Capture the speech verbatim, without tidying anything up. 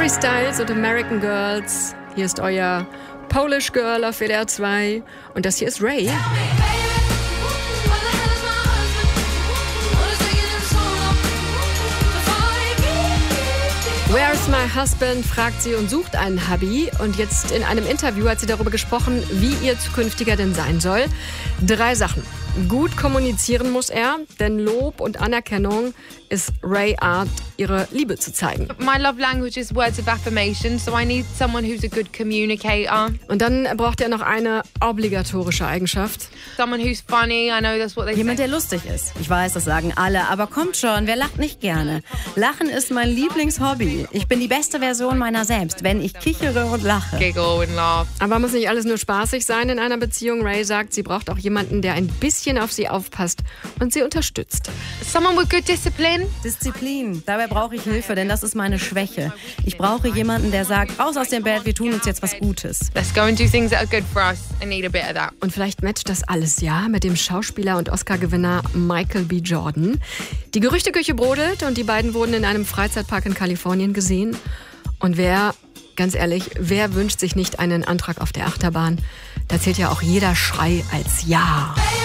Harry Styles und American Girls. Hier ist euer Polish Girl auf W D R zwei. Und das hier ist Ray. Where's my husband? Fragt sie und sucht einen Hubby. Und jetzt in einem Interview hat sie darüber gesprochen, wie ihr zukünftiger denn sein soll. Drei Sachen. Gut kommunizieren muss er, denn Lob und Anerkennung ist Ray Art, ihre Liebe zu zeigen. My love language is words of affirmation, so I need someone who's a good communicator. Und dann braucht er noch eine obligatorische Eigenschaft. Someone who's funny, I know that's what they Jemand, say. der lustig ist. Ich weiß, das sagen alle, aber kommt schon, wer lacht nicht gerne? Lachen ist mein Lieblingshobby. Ich bin die beste Version meiner selbst, wenn ich kichere und lache. Giggle and laugh. Aber muss nicht alles nur spaßig sein in einer Beziehung. Ray sagt, sie braucht auch jemanden, der ein bisschen auf sie aufpasst und sie unterstützt. Someone with good discipline. Disziplin. Dabei brauche ich Hilfe, denn das ist meine Schwäche. Ich brauche jemanden, der sagt, raus aus dem Bett, wir tun uns jetzt was Gutes. Let's go and do things that are good for us. I need a bit of that. Und vielleicht matcht das alles, ja, mit dem Schauspieler und Oscar-Gewinner Michael B. Jordan. Die Gerüchteküche brodelt und die beiden wurden in einem Freizeitpark in Kalifornien gesehen. Und wer, ganz ehrlich, wer wünscht sich nicht einen Antrag auf der Achterbahn? Da zählt ja auch jeder Schrei als Ja.